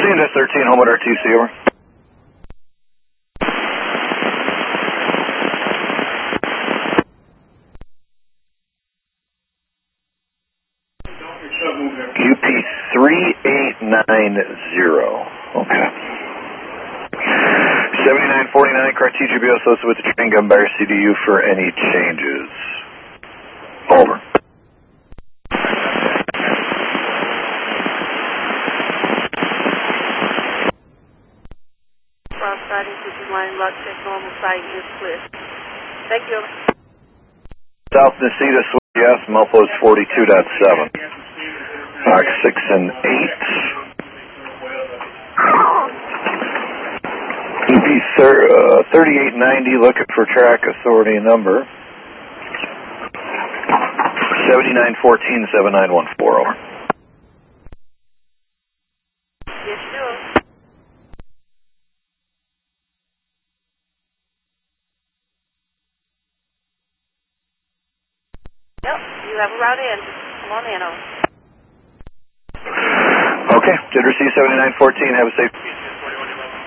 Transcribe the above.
CNS 13, home at RTC, over. UP 3890. Okay. 7949, car TGB associated with the train gun by CDU for any changes. Over. Cross siding 59, log check, normal site is clear. Thank you. South Nacita, yes, Muffalo is 42.7. Fox 6 and 8. UP 3890, looking for track authority number. 7914-7914, over. Yes, sure. Yep, you have a route in. Come on in, over. Okay, did receive 7914, have a safe.